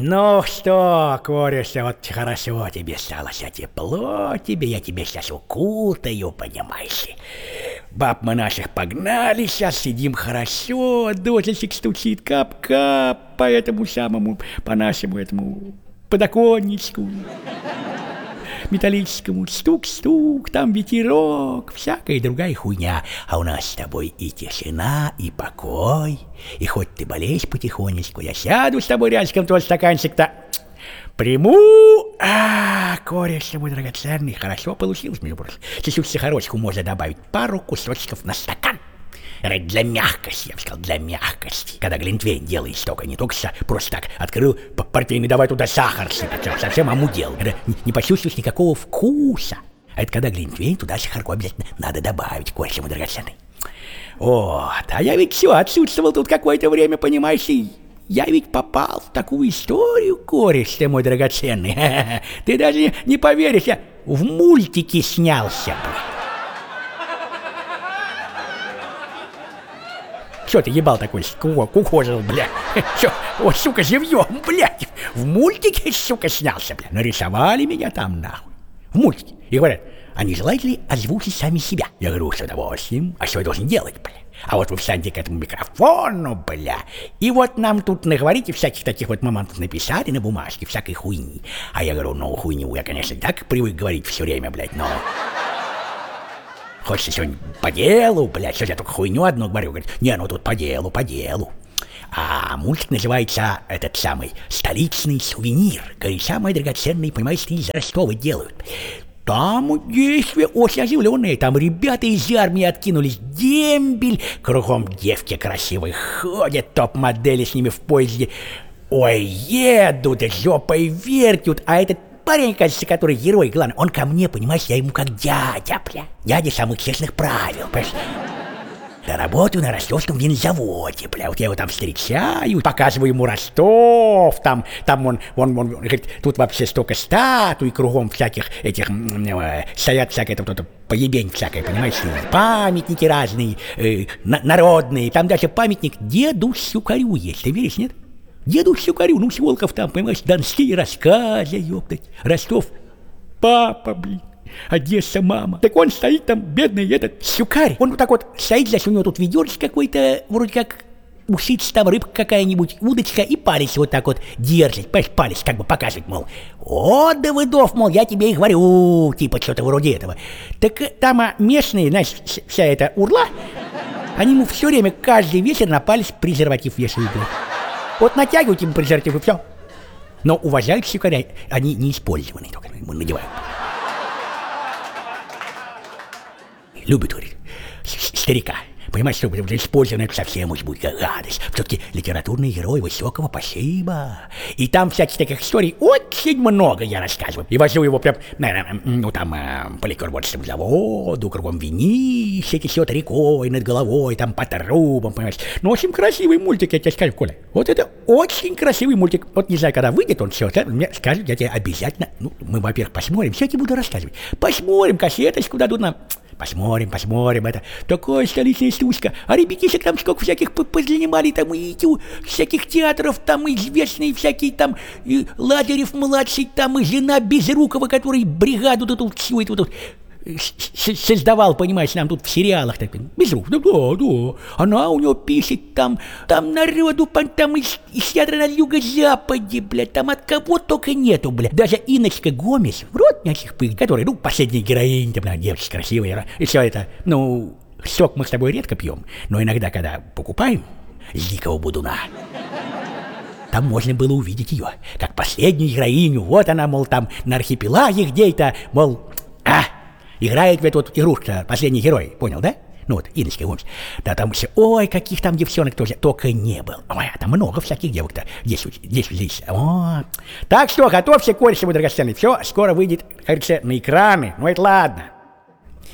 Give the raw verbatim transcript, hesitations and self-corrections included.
Ну что, корешься, вот хорошо тебе стало, вся тепло тебе, я тебе сейчас укутаю, понимаешь ли. Баб мы наших погнали, сейчас сидим хорошо, дождичек стучит, кап-кап по этому самому, по нашему этому подоконничку металлическому, стук-стук, там ветерок, всякая другая хуйня. А у нас с тобой и тишина, и покой. И хоть ты болеешь потихонечку, я сяду с тобой рядышком, твой стаканчик-то приму. А, кореш мой драгоценный, хорошо получилось, между прочим. Чуть-чуть сахарочку можно добавить, пару кусочков на стакан. Для мягкости, я бы сказал, для мягкости. Когда глинтвейн делаешь только, не только просто так открыл портвейн и давай туда сахар сыпать, совсем омудел. Это не почувствуешь никакого вкуса. А это когда глинтвейн, туда сахарку обязательно надо добавить, кореш мой драгоценный. Вот, а я ведь все отсутствовал тут какое-то время, понимаешь, и я ведь попал в такую историю, кореш ты мой драгоценный. Ты даже не поверишь, я в мультике снялся, блядь. Чё ты ебал такой, кукожил, бля? Чё, о, сука, живьем, блядь, в мультике, сука, снялся, бля. Нарисовали меня там, нахуй, в мультике. И говорят, а не желаете ли озвучить сами себя? Я говорю, с удовольствием. А что я должен делать, бля? А вот вы встаньте к этому микрофону, бля, и вот нам тут наговорите всяких таких вот моментов, написали на бумажке, всякой хуйни. А я говорю, ну, хуйню я, конечно, так привык говорить все время, блядь, но... Хочется сегодня по делу, блядь, сегодня я только хуйню одну говорю, говорит, не, ну тут по делу, по делу. А мультик называется, этот самый, «Столичный сувенир». Говорит, самые драгоценные, понимаешь, из Ростова делают. Там действия очень оживленные, там ребята из армии откинулись, дембель, кругом девки красивые ходят, топ-модели с ними в поезде. Ой, едут, жопой вертят, а этот парень, кажется, который герой, главное, он ко мне, понимаешь, я ему как дядя, бля. Дядя самых честных правил, понимаешь. Я работаю на ростовском винзаводе, бля, вот я его там встречаю, показываю ему Ростов, там, там он, он, он, он говорит, тут вообще столько статуй, кругом всяких этих, э, стоят всякое, тут поебень всякое, понимаешь, памятники разные, э, на, народные, там даже памятник деду Щукарю есть, ты веришь, нет? Деду Щукарю, ну, Волков там, понимаешь, донские рассказы, ёптать, Ростов, папа, блин, Одесса, мама. Так он стоит там, бедный этот Щукарь, он вот так вот стоит, значит, у него тут ведерочка какой-то, вроде как усица там, рыбка какая-нибудь, удочка, и палец вот так вот держит, понимаешь, палец как бы показывает, мол, о, Давыдов, мол, я тебе и говорю, типа, что-то вроде этого. Так там а, местные, значит, вся эта урла, они ему все время, каждый вечер на палец презерватив вешают. Вот натягивают ему презерватив и все. Но уважают Щукаря, они не использованные, только надевают. Любит, говорит, старика. Понимаешь, что использовано это совсем уж будет гадость. Все-таки литературный герой высокого спасибо. И там всяких таких историй очень много я рассказываю. И вожу его прям, наверное, ну там, э, по ликерводственному заводу, кругом винище течет рекой над головой, там по трубам, понимаешь. Ну, очень красивый мультик, я тебе скажу, Коля. Вот это очень красивый мультик. Вот не знаю, когда выйдет он, все, мне скажут, я тебе обязательно, ну, мы, во-первых, посмотрим, все я тебе буду рассказывать. Посмотрим, кассеточку дадут нам. Посмотрим, посмотрим, это такая столичная стучка. А ребятишек там сколько всяких позанимали, там и тю, всяких театров, там известные всякие, там и Лазарев-младший, там и жена Безрукова, который бригаду тут всю эту тут создавал, понимаешь, нам тут в сериалах. Так, Безруков, да, да, да. Она у него пишет там, там народу, там из, из театра на юго-западе, блядь, там от кого только нету, блядь. Даже Инночка Гомес, в рот наших пыль, которая, ну, последняя героиня, там, да, девочка красивая, и все это, ну, сок мы с тобой редко пьем, но иногда, когда покупаем с дикого будуна, там можно было увидеть ее, как последнюю героиню, вот она, мол, там, на архипелаге где-то, мол, а, играет в эту вот игрушку последний герой, понял, да? Ну вот, Инночка Гомес. Да там все, ой, каких там девчонок тоже, только не было. Ой, а там много всяких девок-то. Здесь, здесь, здесь. О. Так что, готовься, кореш мой драгоценный. Все, скоро выйдет, как говорится, на экраны. Ну это ладно.